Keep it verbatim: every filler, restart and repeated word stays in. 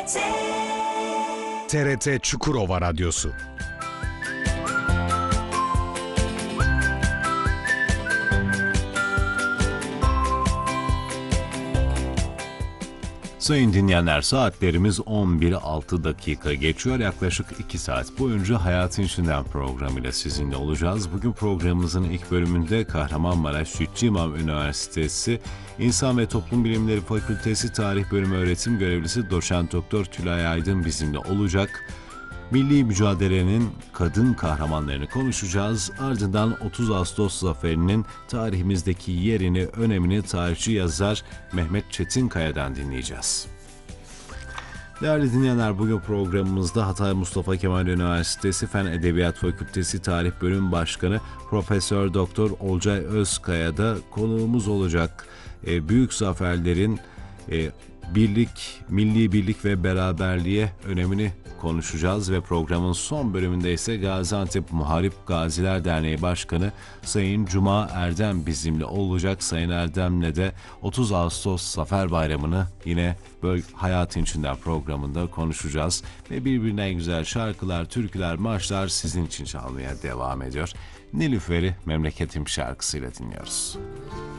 T R T Çukurova Radyosu. Sayın dinleyenler, saatlerimiz on bir altı dakika geçiyor. Yaklaşık iki saat boyunca Hayatın İçinden programıyla sizinle olacağız. Bugün programımızın ilk bölümünde Kahramanmaraş Sütçü İmam Üniversitesi İnsan ve Toplum Bilimleri Fakültesi Tarih Bölümü Öğretim Görevlisi Doçent Doktor Tülay Aydın bizimle olacak. Milli mücadelenin kadın kahramanlarını konuşacağız. Ardından otuz Ağustos Zaferi'nin tarihimizdeki yerini, önemini tarihçi yazar Mehmet Çetinkaya'dan dinleyeceğiz. Değerli dinleyenler, bugün programımızda Hatay Mustafa Kemal Üniversitesi Fen Edebiyat Fakültesi Tarih Bölüm Başkanı Profesör Doktor Olcay Özkaya da konuğumuz olacak. E, büyük zaferlerin e, birlik, milli birlik ve beraberliğe önemini konuşacağız ve programın son bölümünde ise Gaziantep Muharip Gaziler Derneği Başkanı Sayın Cuma Erdem bizimle olacak. Sayın Erdem'le de otuz Ağustos Zafer Bayramı'nı yine böyle Hayatın İçinden programında konuşacağız ve birbirinden güzel şarkılar, türküler, marşlar sizin için çalmaya devam ediyor. Nilüfer'i Memleketim şarkısıyla dinliyoruz.